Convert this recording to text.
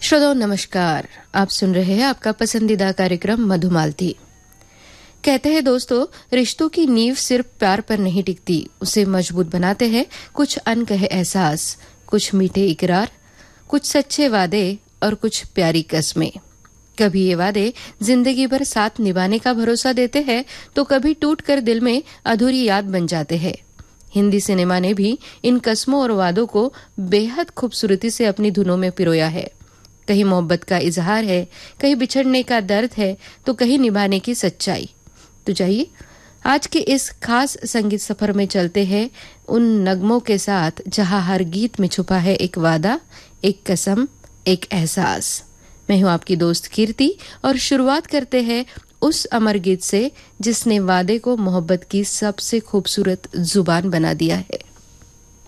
श्रोताओं नमस्कार। आप सुन रहे हैं आपका पसंदीदा कार्यक्रम मधुमालती। कहते हैं दोस्तों, रिश्तों की नींव सिर्फ प्यार पर नहीं टिकती, उसे मजबूत बनाते हैं कुछ अनकहे एहसास, कुछ मीठे इकरार, कुछ सच्चे वादे और कुछ प्यारी कस्में। कभी ये वादे जिंदगी भर साथ निभाने का भरोसा देते हैं, तो कभी टूट कर दिल में अधूरी याद बन जाते हैं। हिंदी सिनेमा ने भी इन कस्मों और वादों को बेहद खूबसूरती से अपनी धुनों में पिरोया है। कहीं मोहब्बत का इजहार है, कहीं बिछड़ने का दर्द है, तो कहीं निभाने की सच्चाई। तो जाइए आज के इस खास संगीत सफर में चलते हैं उन नगमों के साथ जहां हर गीत में छुपा है एक वादा, एक कसम, एक एहसास। मैं हूं आपकी दोस्त कीर्ति और शुरुआत करते हैं उस अमर गीत से जिसने वादे को मोहब्बत की सबसे खूबसूरत जुबान बना दिया है।